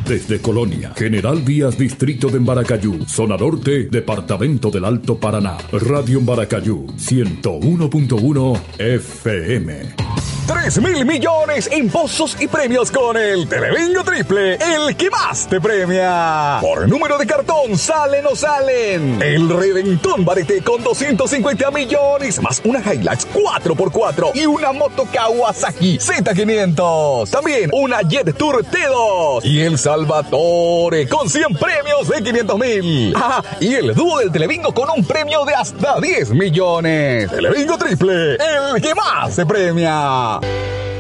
Desde Colonia, General Vías, Distrito de Embaracayú, Zona Norte, Departamento del Alto Paraná. Radio Embaracayú, 101.1 FM. 3.000 millones en pozos y premios con el Telebingo Triple, el que más te premia. Por número de cartón, ¿salen o salen? El Reventón Barete con 250 millones, más una Hilux 4x4 y una moto Kawasaki Z500. También una Jet Tour T2 y el Salvatore con 100 premios de 500.000. Ah, y el dúo del Telebingo con un premio de hasta 10 millones. Telebingo Triple, el que más te premia.